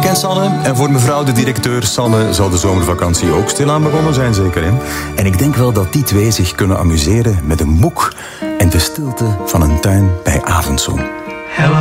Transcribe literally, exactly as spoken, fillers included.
ken Sanne en voor mevrouw de directeur Sanne zal de zomervakantie ook stilaan begonnen zijn, zeker, hè? En ik denk wel dat die twee zich kunnen amuseren met een boek en de stilte van een tuin bij avondzon.